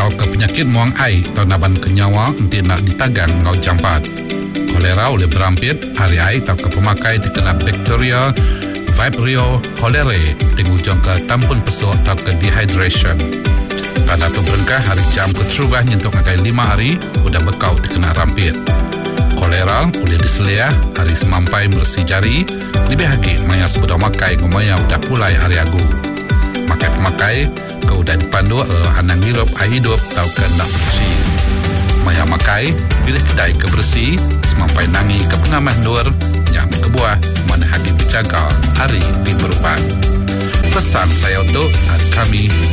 atau ke penyakit muang air atau naban kenyawa nanti nak ditagang ngau jampat. Kolera oleh berampit, hari air atau ke pemakai dikena bakteria Vibrio cholerae tingujung ke tampun pesuk atau ke dehydration. Pada tu berengkah hari jam keterubah nyentuk ngakai 5 hari udah bekau dikena rampit. Kolera boleh diselia hari semampai bersih jari lebih hagi maya sebedah makai ngomaya udah pulai hari agu. Makai pemakai ke udah dipandu anang hirup air hidup atau ke nak bersih. Maya makai pilih kedai kebersih semampai nangi ke pengamah nur yang kebuah mana hagi berjaga hari di berubah. Pesan saya untuk kami